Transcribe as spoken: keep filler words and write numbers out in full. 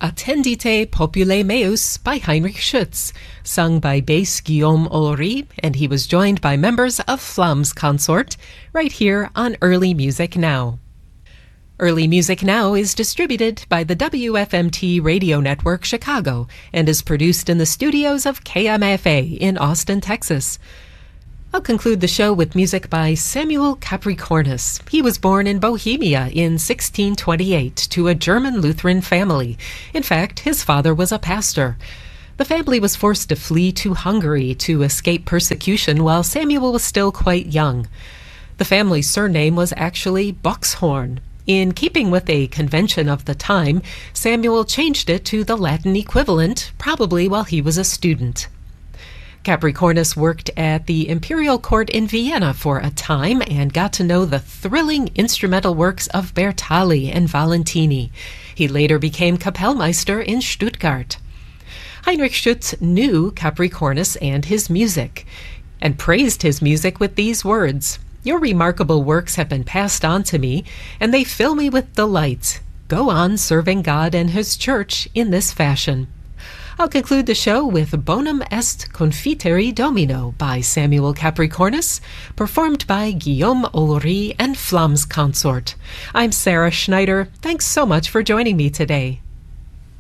Attendite Popule Meus by Heinrich Schütz, sung by bass Guillaume Olry, and he was joined by members of Flamm's Consort, right here on Early Music Now. Early Music Now is distributed by the W F M T Radio Network Chicago and is produced in the studios of K M F A in Austin, Texas. I'll conclude the show with music by Samuel Capricornus. He was born in Bohemia in sixteen twenty-eight to a German Lutheran family. In fact, his father was a pastor. The family was forced to flee to Hungary to escape persecution while Samuel was still quite young. The family's surname was actually Boxhorn. In keeping with a convention of the time, Samuel changed it to the Latin equivalent, probably while he was a student. Capricornus worked at the Imperial Court in Vienna for a time and got to know the thrilling instrumental works of Bertali and Valentini. He later became Kapellmeister in Stuttgart. Heinrich Schütz knew Capricornus and his music, and praised his music with these words: "Your remarkable works have been passed on to me, and they fill me with delight. Go on serving God and His Church in this fashion." I'll conclude the show with Bonum Est Confiteri Domino by Samuel Capricornus, performed by Guillaume Olry and Flamm's Consort. I'm Sarah Schneider. Thanks so much for joining me today.